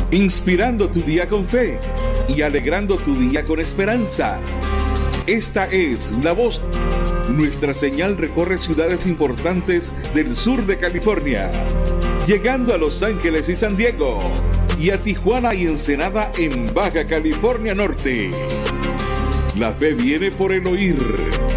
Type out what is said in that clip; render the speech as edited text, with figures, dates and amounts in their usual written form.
inspirando tu día con fe y alegrando tu día con esperanza. Esta es La Voz. Nuestra señal recorre ciudades importantes del sur de California, llegando a Los Ángeles y San Diego, y a Tijuana y Ensenada en Baja California Norte. La fe viene por el oír.